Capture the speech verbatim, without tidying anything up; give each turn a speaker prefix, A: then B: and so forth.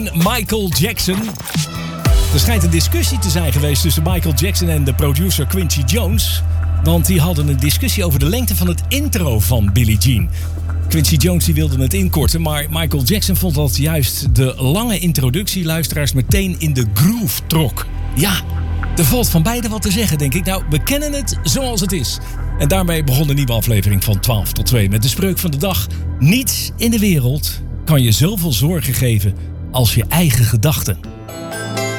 A: Michael Jackson. Er schijnt een discussie te zijn geweest tussen Michael Jackson en de producer Quincy Jones. Want die hadden een discussie over de lengte van het intro van Billie Jean. Quincy Jones die wilde het inkorten, maar Michael Jackson vond dat juist de lange introductie luisteraars meteen in de groove trok. Ja, er valt van beide wat te zeggen, denk ik. Nou, we kennen het zoals het is. En daarmee begon de nieuwe aflevering van twaalf tot twee met de spreuk van de dag. Niets in de wereld kan je zoveel zorgen geven als je eigen gedachten.